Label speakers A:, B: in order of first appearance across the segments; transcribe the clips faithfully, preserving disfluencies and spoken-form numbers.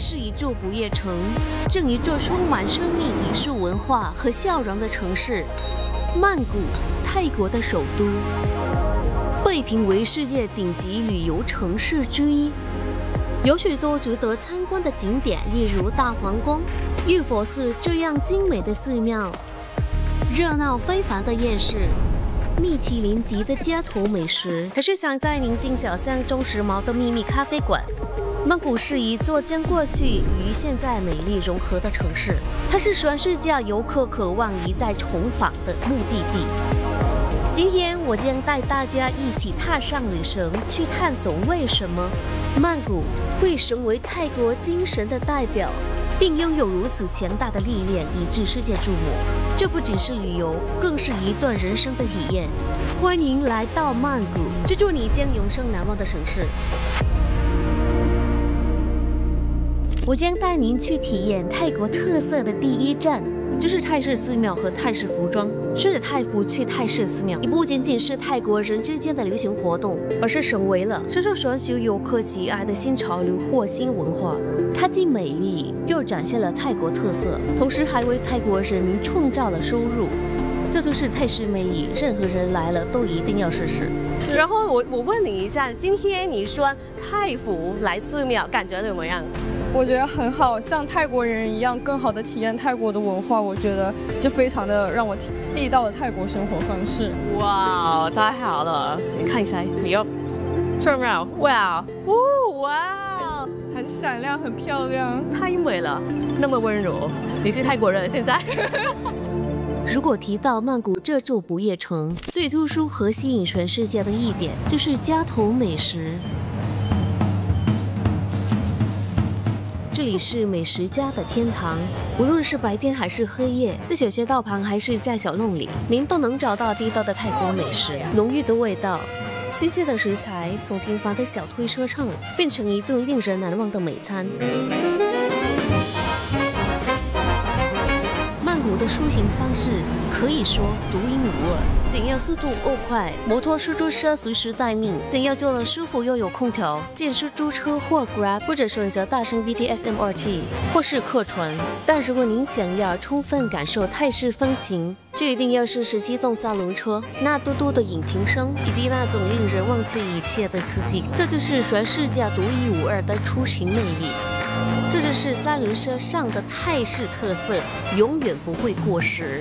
A: 是一座不夜城，正一座充满生命、艺术文化和笑容的城市——曼谷，泰国的首都，被评为世界顶级旅游城市之一。有许多值得参观的景点，例如大皇宫、玉佛寺这样精美的寺庙，热闹非凡的夜市。 米其林级的街头美食，还是想在宁静小巷中时髦的秘密咖啡馆。曼谷是一座将过去与现在美丽融合的城市，它是全世界游客渴望一再重访的目的地。今天我将带大家一起踏上旅程，去探索为什么曼谷会成为泰国精神的代表，并拥有如此强大的力量，以致世界注目。 这不仅是旅游，更是一段人生的体验。欢迎来到曼谷，这座你将永生难忘的城市。我将带您去体验泰国特色的第一站，就是泰式寺庙和泰式服装。顺着泰服去泰式寺庙，也不仅仅是泰国人之间的流行活动，而是成为了深受全球游客喜爱的新潮流或新文化。 它既美丽，又展现了泰国特色，同时还为泰国人民创造了收入。这就是泰式魅力，任何人来了都一定要试试。然后我我问你一下，今天你穿泰服来寺庙，感觉怎么样？
B: 我觉得很好，像泰国人一样，更好的体验泰国的文化。我觉得这非常的让我地道的泰国生活方式。
A: 哇，太好了！你看一下，你要 turn around， 哇，哦，哇！
B: 很闪亮，很漂亮，
A: 太美了，那么温柔。你是泰国人，现在。如果提到曼谷这座不夜城，最突出和吸引全世界的一点就是街头美食。这里是美食家的天堂，无论是白天还是黑夜，在小街道旁还是在小弄里，您都能找到地道的泰国美食，浓郁的味道。 新鲜的食材从平凡的小推车上变成一顿令人难忘的美餐。曼谷的出行方式可以说独一无二，想要速度又快，摩托出租车随时待命；想要坐得舒服又有空调，见出租车或 Grab， 或者选择大乘 B T S M R T 或是客船。但如果您想要充分感受泰式风情， 就一定要试试机动三轮车，那嘟嘟的引擎声，以及那种令人忘却一切的刺激，这就是全世界独一无二的出行魅力。这就是三轮车上的泰式特色，永远不会过时。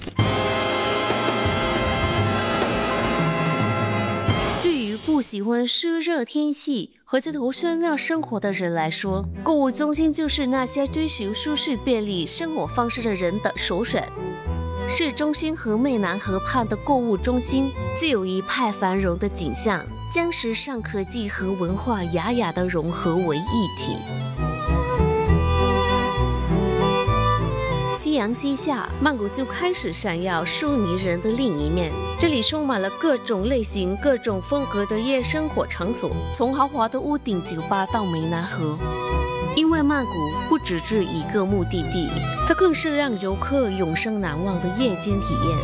A: 对于不喜欢湿热天气和街头喧闹生活的人来说，购物中心就是那些追求舒适便利生活方式的人的首选。 市中心和湄南河畔的购物中心，自有一派繁荣的景象，将时尚科技和文化雅雅的融合为一体。夕阳西下，曼谷就开始闪耀出迷人的另一面。这里充满了各种类型、各种风格的夜生活场所，从豪华的屋顶酒吧到湄南河。 因为曼谷不只是一个目的地，它更是让游客永生难忘的夜间体验。